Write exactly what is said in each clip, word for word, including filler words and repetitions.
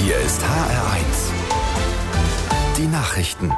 Hier ist H R eins. Die Nachrichten.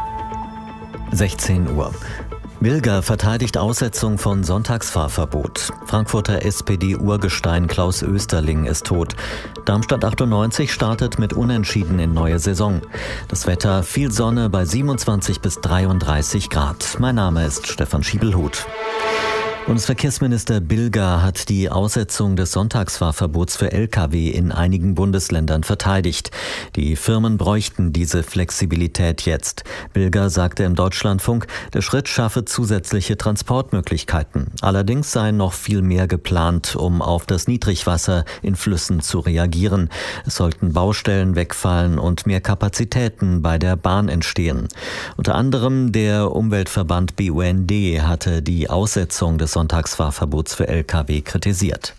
sechzehn Uhr. Bilger verteidigt Aussetzung von Sonntagsfahrverbot. Frankfurter S P D-Urgestein Klaus Oesterling ist tot. Darmstadt achtundneunzig startet mit Unentschieden in neue Saison. Das Wetter: viel Sonne bei siebenundzwanzig bis dreiunddreißig Grad. Mein Name ist Stefan Schiebelhuth. Bundesverkehrsminister Bilger hat die Aussetzung des Sonntagsfahrverbots für L K W in einigen Bundesländern verteidigt. Die Firmen bräuchten diese Flexibilität jetzt. Bilger sagte im Deutschlandfunk, der Schritt schaffe zusätzliche Transportmöglichkeiten. Allerdings sei noch viel mehr geplant, um auf das Niedrigwasser in Flüssen zu reagieren. Es sollten Baustellen wegfallen und mehr Kapazitäten bei der Bahn entstehen. Unter anderem der Umweltverband B U N D hatte die Aussetzung des Sonntagsfahrverbots für L K W kritisiert.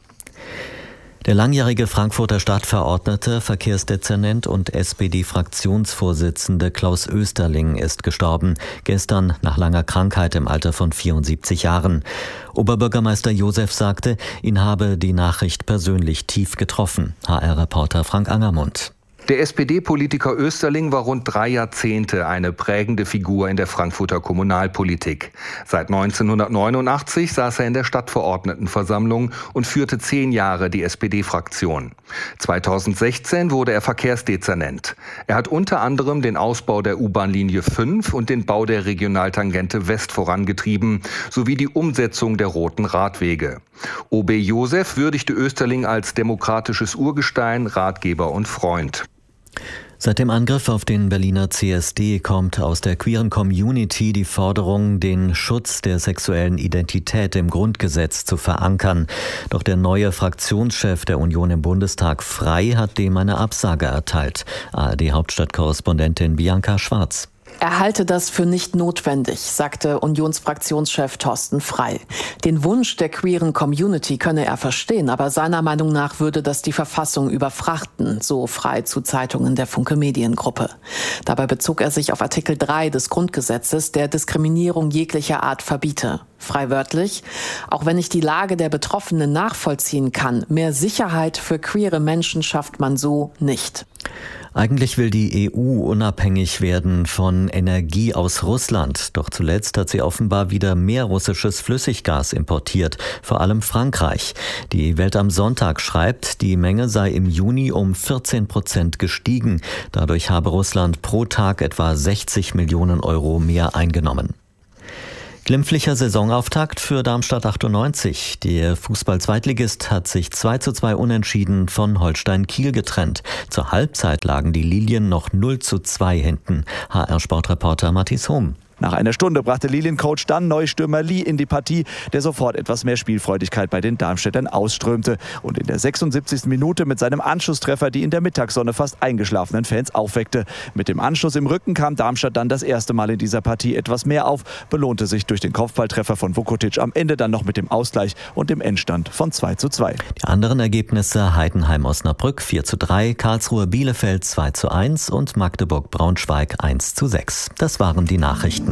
Der langjährige Frankfurter Stadtverordnete, Verkehrsdezernent und S P D-Fraktionsvorsitzende Klaus Oesterling ist gestorben. Gestern nach langer Krankheit im Alter von vierundsiebzig Jahren. Oberbürgermeister Josef sagte, ihn habe die Nachricht persönlich tief getroffen. H R-Reporter Frank Angermund. Der S P D-Politiker Oesterling war rund drei Jahrzehnte eine prägende Figur in der Frankfurter Kommunalpolitik. Seit neunzehnhundertneunundachtzig saß er in der Stadtverordnetenversammlung und führte zehn Jahre die S P D-Fraktion. zweitausendsechzehn wurde er Verkehrsdezernent. Er hat unter anderem den Ausbau der U-Bahn-Linie fünf und den Bau der Regionaltangente West vorangetrieben, sowie die Umsetzung der roten Radwege. O B Josef würdigte Oesterling als demokratisches Urgestein, Ratgeber und Freund. Seit dem Angriff auf den Berliner C S D kommt aus der queeren Community die Forderung, den Schutz der sexuellen Identität im Grundgesetz zu verankern. Doch der neue Fraktionschef der Union im Bundestag, Frei, hat dem eine Absage erteilt. A R D-Hauptstadtkorrespondentin Bianca Schwarz. Er halte das für nicht notwendig, sagte Unionsfraktionschef Thorsten Frei. Den Wunsch der queeren Community könne er verstehen, aber seiner Meinung nach würde das die Verfassung überfrachten, so Frei zu Zeitungen der Funke Mediengruppe. Dabei bezog er sich auf Artikel drei des Grundgesetzes, der Diskriminierung jeglicher Art verbiete. Frei wörtlich: Auch wenn ich die Lage der Betroffenen nachvollziehen kann, mehr Sicherheit für queere Menschen schafft man so nicht. Eigentlich will die E U unabhängig werden von Energie aus Russland. Doch zuletzt hat sie offenbar wieder mehr russisches Flüssiggas importiert, vor allem Frankreich. Die Welt am Sonntag schreibt, die Menge sei im Juni um vierzehn Prozent gestiegen. Dadurch habe Russland pro Tag etwa sechzig Millionen Euro mehr eingenommen. Glimpflicher Saisonauftakt für Darmstadt achtundneunzig. Der Fußball-Zweitligist hat sich zwei zu zwei unentschieden von Holstein Kiel getrennt. Zur Halbzeit lagen die Lilien noch null zu zwei hinten. H R-Sportreporter Matthias Hohm. Nach einer Stunde brachte Liliencoach dann Neustürmer Lee in die Partie, der sofort etwas mehr Spielfreudigkeit bei den Darmstädtern ausströmte und in der sechsundsiebzigsten Minute mit seinem Anschlusstreffer die in der Mittagssonne fast eingeschlafenen Fans aufweckte. Mit dem Anschluss im Rücken kam Darmstadt dann das erste Mal in dieser Partie etwas mehr auf, belohnte sich durch den Kopfballtreffer von Vukotic am Ende dann noch mit dem Ausgleich und dem Endstand von zwei zu zwei. Die anderen Ergebnisse: Heidenheim-Osnabrück vier zu drei, Karlsruhe-Bielefeld zwei zu eins und Magdeburg-Braunschweig eins zu sechs. Das waren die Nachrichten. H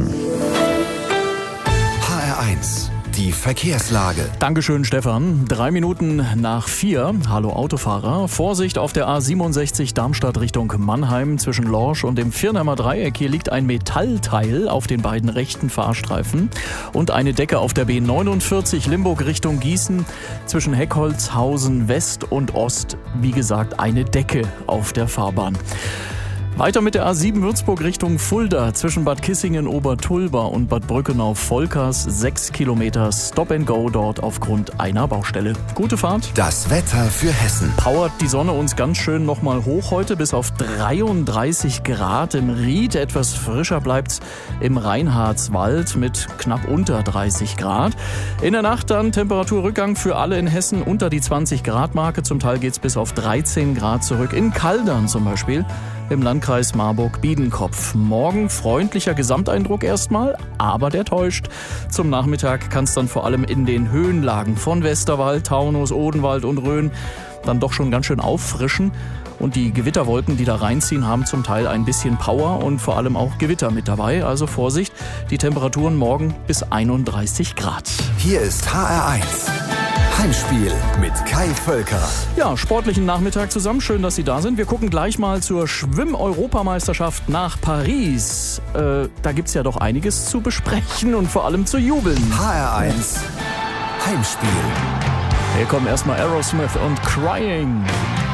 R eins, die Verkehrslage. Dankeschön, Stefan. Drei Minuten nach vier. Hallo Autofahrer. Vorsicht auf der A siebenundsechzig Darmstadt Richtung Mannheim zwischen Lorsch und dem Viernheimer Dreieck. Hier liegt ein Metallteil auf den beiden rechten Fahrstreifen und eine Decke auf der B neunundvierzig Limburg Richtung Gießen zwischen Heckholzhausen West und Ost. Wie gesagt, eine Decke auf der Fahrbahn. Weiter mit der A sieben Würzburg Richtung Fulda zwischen Bad Kissingen-Obertulba und Bad Brückenau-Volkers. Sechs Kilometer Stop and Go dort aufgrund einer Baustelle. Gute Fahrt. Das Wetter für Hessen. Powert die Sonne uns ganz schön nochmal hoch heute bis auf dreiunddreißig Grad im Ried. Etwas frischer bleibt's im Reinhardswald mit knapp unter dreißig Grad. In der Nacht dann Temperaturrückgang für alle in Hessen unter die zwanzig Grad Marke. Zum Teil geht's bis auf dreizehn Grad zurück. In Kaldern zum Beispiel. Im Landkreis Marburg-Biedenkopf. Morgen freundlicher Gesamteindruck erstmal, aber der täuscht. Zum Nachmittag kann es dann vor allem in den Höhenlagen von Westerwald, Taunus, Odenwald und Rhön dann doch schon ganz schön auffrischen. Und die Gewitterwolken, die da reinziehen, haben zum Teil ein bisschen Power und vor allem auch Gewitter mit dabei. Also Vorsicht, die Temperaturen morgen bis einunddreißig Grad. Hier ist H R eins. Heimspiel mit Kai Völker. Ja, sportlichen Nachmittag zusammen. Schön, dass Sie da sind. Wir gucken gleich mal zur Schwimm-Europameisterschaft nach Paris. Äh, da gibt's ja doch einiges zu besprechen und vor allem zu jubeln. H R eins Heimspiel. Hier kommen erstmal Aerosmith und Crying.